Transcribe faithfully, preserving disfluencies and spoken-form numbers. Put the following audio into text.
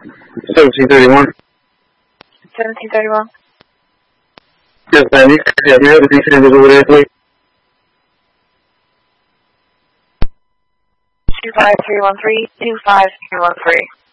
seventeen thirty-one. seventeen thirty-one. Yes, ma'am. You can have the defenders over there, please. two five three one three, two five three one three.